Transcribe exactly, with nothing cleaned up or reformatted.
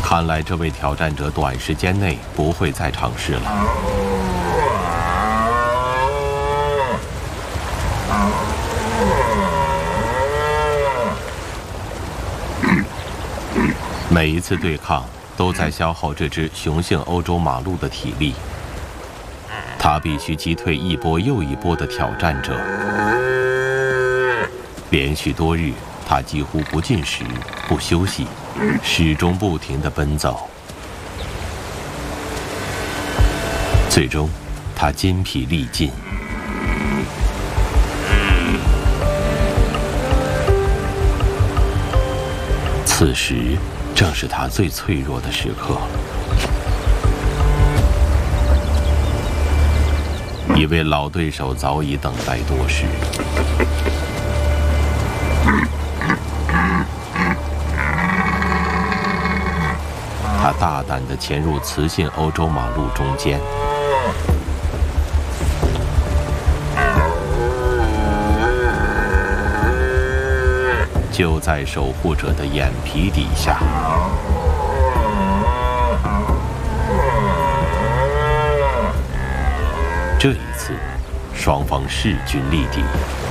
看来这位挑战者短时间内不会再尝试了。每一次对抗都在消耗这只雄性欧洲马鹿的体力，它必须击退一波又一波的挑战者。连续多日，它几乎不进食、不休息，始终不停地奔走。最终，它筋疲力尽。此时正是他最脆弱的时刻。一位老对手早已等待多时。他大胆地潜入雌性欧洲马鹿中间。就在守护者的眼皮底下。这一次，双方势均力敌。